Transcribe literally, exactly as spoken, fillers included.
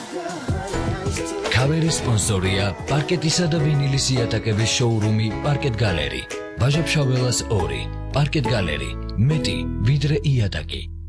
Cover sponsorია პარკეტისა და ვინილის იატაკების შოურუმი პარკეტ გალერი. Ბაჟაფშაველას ორი. პარკეტ გალერი. მეტი ვიდრე იატაკი.